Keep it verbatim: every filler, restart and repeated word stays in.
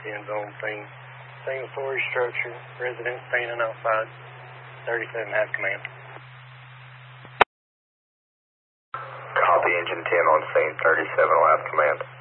ten zone thing. Single story structure, residents standing outside, thirty-seven half command. Copy, engine ten on scene, thirty-seven last command.